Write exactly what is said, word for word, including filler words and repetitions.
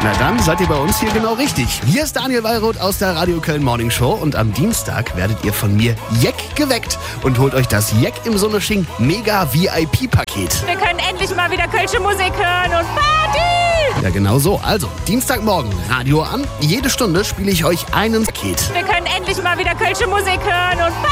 Na dann seid ihr bei uns hier genau richtig. Hier ist Daniel Wallroth aus der Radio Köln Morning Show und am Dienstag werdet ihr von mir Jeck geweckt und holt euch das Jeck im Sonnesching Mega V I P-Paket. Wir können endlich mal wieder kölsche Musik hören und Party! Ja, genau so. Also, Dienstagmorgen, Radio an. Jede Stunde spiele ich euch einen Paket. Wir können endlich mal wieder kölsche Musik hören und Party!